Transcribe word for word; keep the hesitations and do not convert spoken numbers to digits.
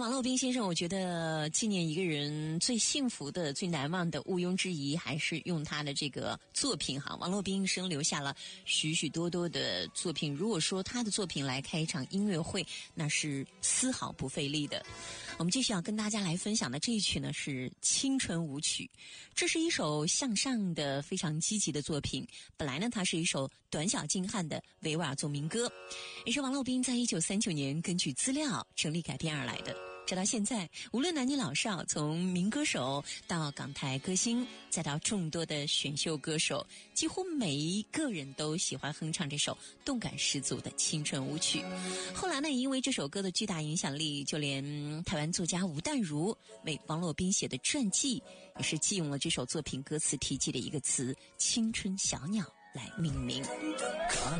王洛宾先生，我觉得纪念一个人最幸福的、最难忘的，毋庸置疑还是用他的这个作品哈。王洛宾一生留下了许许多多的作品，如果说他的作品来开一场音乐会，那是丝毫不费力的。我们继续要跟大家来分享的这一曲呢是《青春舞曲》，这是一首向上的、非常积极的作品。本来呢，它是一首短小精悍的维吾尔族民歌，也是王洛宾在一九三九年根据资料整理改编而来的。直到现在，无论男女老少，从民歌手到港台歌星，再到众多的选秀歌手，几乎每一个人都喜欢哼唱这首动感十足的青春舞曲。后来呢，因为这首歌的巨大影响力，就连台湾作家吴淡如为王洛宾写的传记，也是借用了这首作品歌词提及的一个词“青春小鸟”来命名。 看